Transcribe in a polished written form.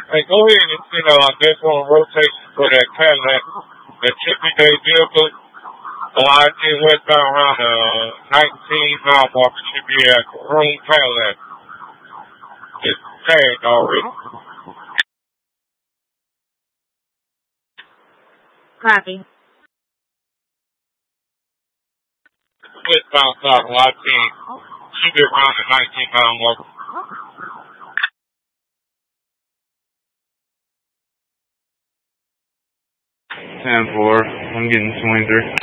Hey, go ahead and that's on rotation for that Cadillac, that Chippy Day vehicle. I just went down around the 19 mile mark. It should be at Room Cadillac. It's tagged already. Copy. Westbound south, I-10. Should be around the 19 mile mark. Ten four. I'm getting 23.